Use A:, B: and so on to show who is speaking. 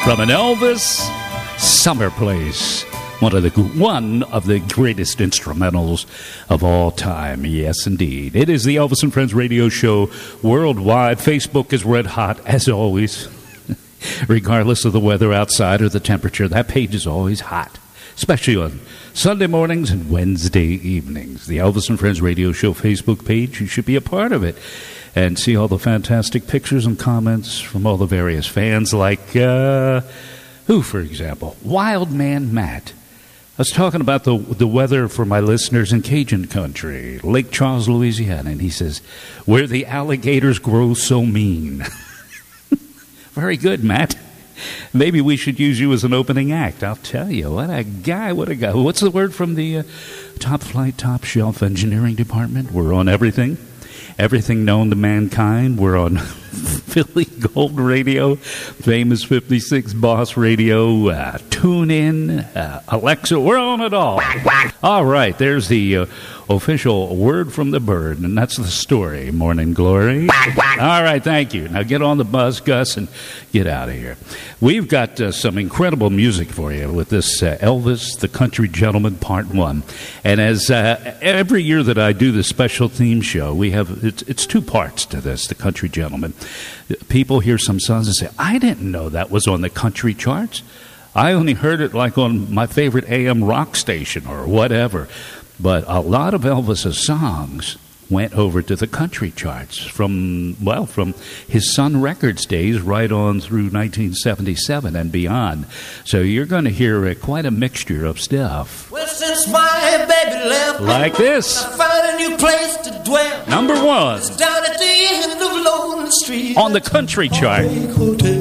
A: from an Elvis Summer Place. One of the greatest instrumentals of all time. Yes, indeed. It is the Elvis and Friends radio show worldwide. Facebook is red hot, as always. Regardless of the weather outside or the temperature, that page is always hot. Especially on Sunday mornings and Wednesday evenings. The Elvis and Friends radio show Facebook page, you should be a part of it. And see all the fantastic pictures and comments from all the various fans, like, who, for example? Wild Man Matt. I was talking about the weather for my listeners in Cajun country, Lake Charles, Louisiana, and he says, where the alligators grow so mean. Very good, Matt. Maybe we should use you as an opening act. I'll tell you, what a guy. What's the word from the top flight, top shelf engineering department? We're on everything. Everything known to mankind. We're on Philly Gold Radio, famous 56 Boss Radio, Tune In, Alexa. We're on it all. All right, there's the official word from the bird, and that's the story. Morning Glory. All right, thank you. Now get on the bus, Gus, and get out of here. We've got some incredible music for you with this Elvis, the Country Gentleman, Part 1. And as every year that I do the special theme show, we have it's two parts to this, the Country Gentleman. People hear some songs and say, I didn't know that was on the country charts. I only heard it like on my favorite AM rock station or whatever. But a lot of Elvis's songs went over to the country charts from his Sun Records days right on through 1977 and beyond. So you're going to hear quite a mixture of stuff.
B: Well, since my baby left,
A: like this.
B: I found a new place to dwell.
A: Number 1.
B: It's down at the end of Lonely Street.
A: On the country chart.